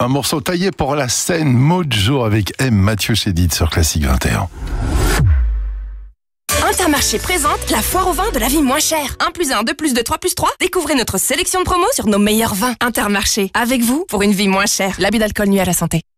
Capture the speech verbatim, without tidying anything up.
Un morceau taillé pour la scène Mojo avec M. Mathieu Chédid sur Classique vingt et un. Intermarché présente la foire au vin de la vie moins chère. un plus un, deux plus deux, trois plus trois. Découvrez notre sélection de promos sur nos meilleurs vins. Intermarché, avec vous pour une vie moins chère. L'abus d'alcool nuit à la santé.